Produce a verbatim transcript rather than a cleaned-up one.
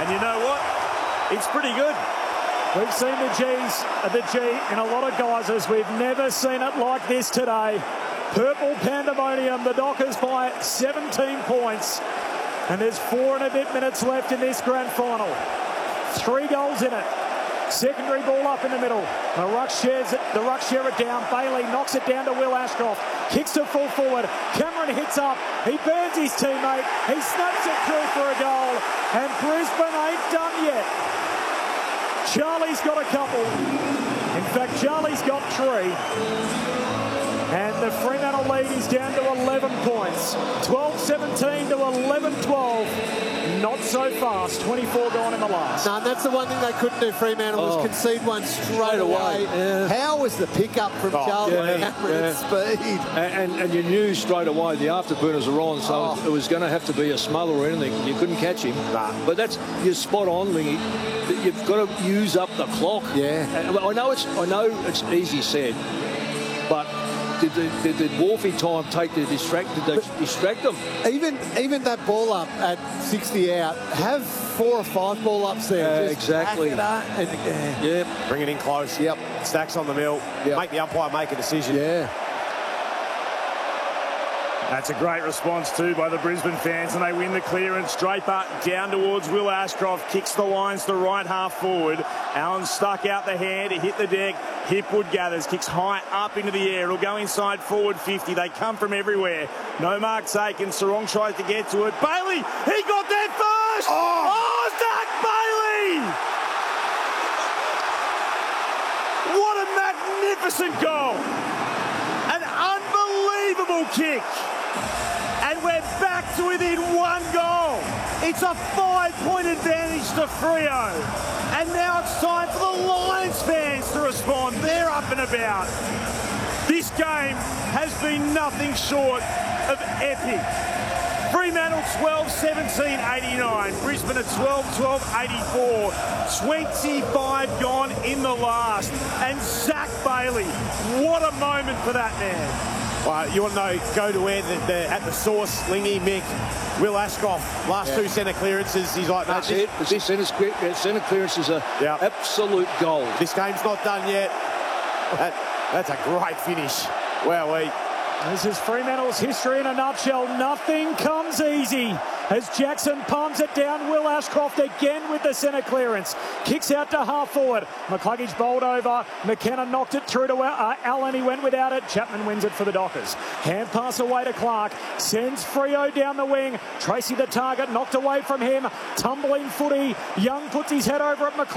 And you know what? It's pretty good. We've seen the G's, the G in a lot of guises. We've never seen it like this today. Purple pandemonium. The Dockers by seventeen points. And there's four and a bit minutes left in this grand final. Three goals in it. Secondary ball up in the middle. The ruck shares it. The ruck share it down. Bailey knocks it down to Will Ashcroft. Kicks to full forward. Cameron hits up. He burns his teammate. He snaps it through for a goal. And Brisbane ain't done yet. Charlie's got a couple. In fact, Charlie's got three. And the Fremantle lead is down to eleven points. twelve seventeen to eleven twelve. Not so fast. twenty-four gone in the last. No, and that's the one thing they couldn't do, Fremantle, oh. was concede one straight away. Yeah. How was the pickup from oh, Charlie yeah, Cameron yeah. at speed? And, and, and you knew straight away the afterburners were on, so oh. it was going to have to be a smother or anything. You couldn't catch him. Nah. But that's, you're spot on, Lingy. You've got to use up the clock. Yeah. And I know it's, I know it's easy said, but Did the, did the Wolfie time take the distract? Did they but distract them? Even even that ball up at sixty out, have four or five ball ups there. Uh, exactly. And, uh, yeah. Bring it in close. Yep. Stacks on the mill. Yep. Make the umpire make a decision. Yeah. That's a great response too by the Brisbane fans, and they win the clearance. Draper down towards Will Ashcroft, kicks the lines to right half forward. Allen stuck out the hand, hit the deck. Hipwood gathers, kicks high up into the air. It'll go inside forward fifty. They come from everywhere. No mark taken. Sarong tries to get to it. Bailey, he got there first. Oh, oh Zach Bailey! What a magnificent goal! An unbelievable kick. And we're back to within one goal. It's a five-point advantage to Freo. And now it's time for the Lions fans to respond. They're up and about. This game has been nothing short of epic. Fremantle twelve seventeen eighty-nine. Brisbane at twelve twelve eighty-four. twenty-five gone in the last. And Zach Bailey, what a moment for that man. Well, you want to know, go to where the, the, at the source, Lingy, Mick, Will Ashcroft, last yeah. two centre clearances. He's like, that's no, it. This, this centre, centre clearance is a yeah. absolute goal. This game's not done yet. That, that's a great finish. Wowee. This is Fremantle's history in a nutshell. Nothing comes easy as Jackson palms it down. Will Ashcroft again with the centre clearance. Kicks out to half forward. McCluggage bowled over. McKenna knocked it through to uh, Allen. He went without it. Chapman wins it for the Dockers. Hand pass away to Clark. Sends Freo down the wing. Tracy the target. Knocked away from him. Tumbling footy. Young puts his head over at McCluggage.